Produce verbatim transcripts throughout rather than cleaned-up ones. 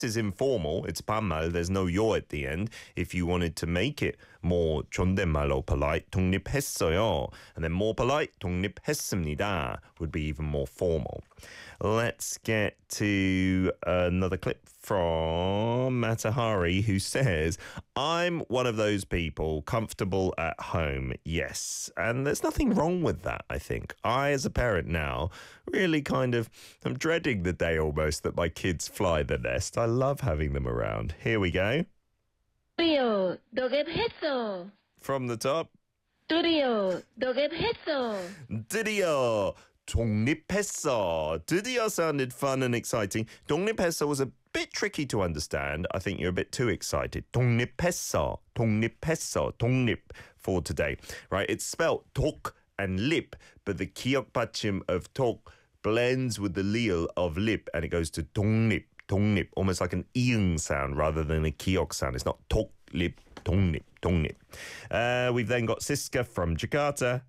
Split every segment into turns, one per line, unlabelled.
is informal. It's 반말. There's no 요 at the end. If you wanted to make it more 존댓말로 polite, 독립했어요. And then more polite, 독립했습니다 would be even more formal. Let's get to another clip from Matahari, who says, I'm one of those people comfortable at home. Yes. And there's nothing wrong with that, I think. I, as a parent now, really kind of am dreading the day almost that my kids fly the nest. I love having them around. Here we go.
드디어 독립했어.
From the top.
드디어 독립했어.
드디어 독립했어. 드디어 sounded fun and exciting. 독립했어 was a bit tricky to understand. I think you're a bit too excited. 독립했어. 독립했어. 독립 for today. Right? It's spelt 독 and lip, but the 기억 받침 of 독 blends with the liel of lip and it goes to 독립. 독립, almost like an 이응 sound rather than a 기억 sound. It's not 독립, 독립, 독립. Uh, we've then got Siska from Jakarta.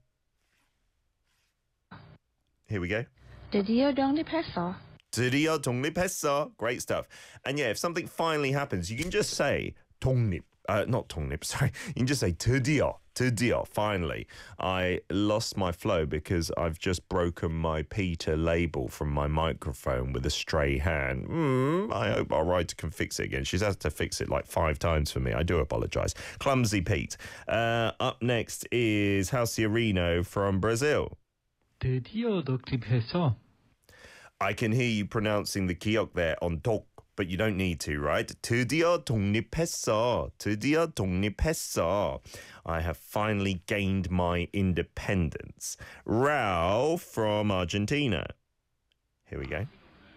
Here we go.
드디어 독립했어.
드디어 독립했어. Great stuff. And yeah, if something finally happens, you can just say 독립. Uh, not 독립, sorry. You can just say 드디어. 드디어, finally. I lost my flow because I've just broken my Peter label from my microphone with a stray hand. Mm, I hope our writer can fix it again. She's had to fix it like five times for me. I do apologise. Clumsy Pete. Uh, up next is Halciarino from Brazil.
드디어 독립했어.
I can hear you pronouncing the 기억 there on 독, but you don't need to, right? 드디어 독립했어. 드디어 독립했어. I have finally gained my independence. Ralph from Argentina. Here we go.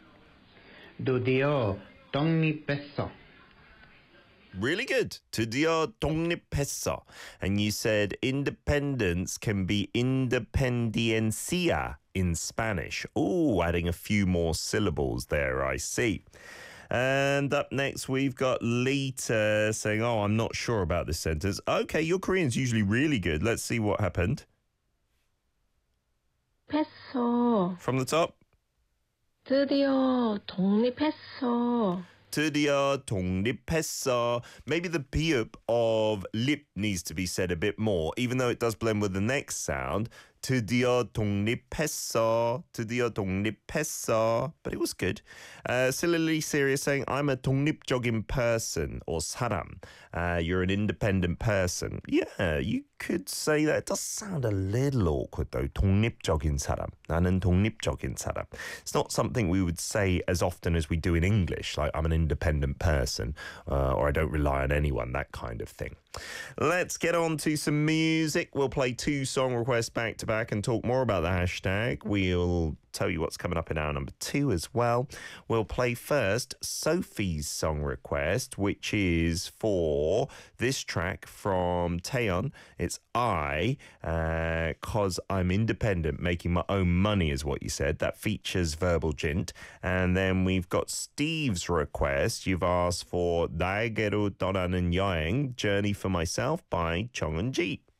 드디어 독립했어.
Really good. 드디어 독립했어. And you said independence can be independencia in Spanish. Ooh, adding a few more syllables there, I see. And up next, we've got Lita saying, oh, I'm not sure about this sentence. Okay, your Korean's usually really good. Let's see what happened.
했어.
From the top.
드디어 독립했어.
드디어 독립했어. Maybe the piup of lip needs to be said a bit more, even though it does blend with the next sound. 드디어 독립했어. 드디어 독립했어. But it was good. Uh, Silly Serious saying, I'm a 독립적인 person or 사람. Uh, you're an independent person. Yeah, you could say that. It does sound a little awkward though. 독립적인 사람. 나는 독립적인 사람. It's not something we would say as often as we do in English, like I'm an independent person uh, or I don't rely on anyone, that kind of thing. Let's get on to some music. We'll play two song requests back to back and talk more about the hashtag. We'll tell you what's coming up in hour number two as well. We'll play first Sophie's song request, which is for this track from Taeyeon. It's I, uh, cause I'm independent, making my own money is what you said. That features Verbal Jint. And then we've got Steve's request. You've asked for 나에게로 떠나는 여행, Journey for Myself by Chung Eun-ji.